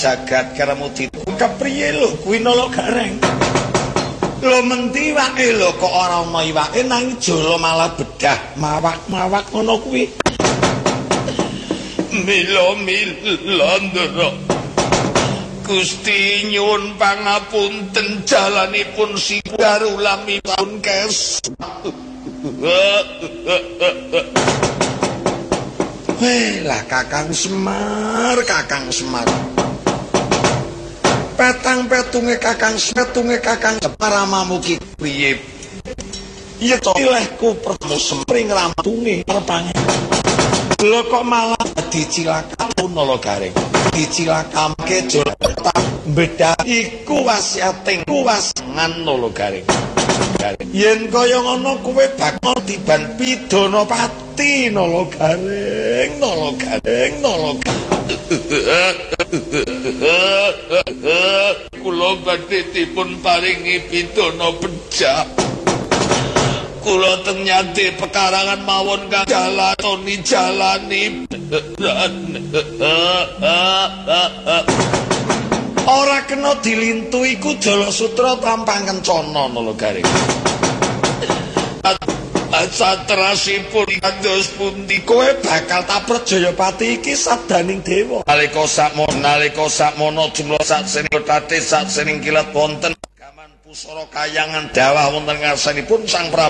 jagat keremudi kepriye lho kuwi nolo gareng lho menti wae lho kok ora ana iwake nang jala malah bedah mawak-mawak ngono kuwi mila ndara Gusti nyuwun pangapunten jalanipun sigar ulamipun kes lah Kakang Semar petang-petunge Kakang Semar ki piye iya to ilehku pertemu sempring rampunge perpange lho kok malah dicilakaken nolo gareng dicilakamke jota beda iku wasiating kuwasangan nolo gareng yen kaya ngono kowe bakal diban pidana pati nolo gareng kula badhe dipun paringi pidana bejak kula teng nyate pekarangan mawon kang jalani ora kena dilintu iku Jala Sutra tampang kencana lho garing satrasipun kados pundi kowe bakal taprek Jayapati iki sadaning dewa nalika sakmono jumlah saksening tate saksening kilat wonten gaman pusara kayangan dawah wonten ngarsanipun Sang Prabu